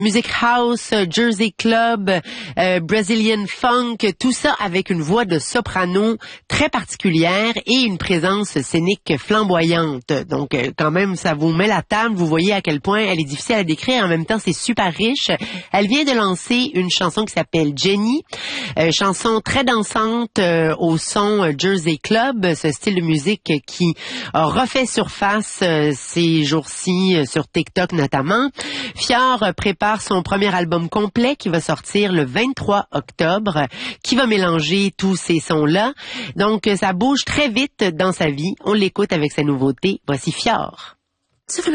Music house, Jersey club, Brazilian funk, tout ça avec une voix de soprano très particulière et une présence scénique flamboyante. Donc quand même, ça vous met la table, vous voyez à quel point elle est difficile à décrire, en même temps c'est super riche. Elle vient de lancer une chanson qui s'appelle Jenny, chanson très dansante au son Jersey club, ce style de musique qui a refait surface ces jours-ci sur TikTok notamment. Fior prépare son premier album complet qui va sortir le 23 octobre, qui va mélanger tous ces sons-là. Donc, ça bouge très vite dans sa vie. On l'écoute avec sa nouveauté. Voici Fior.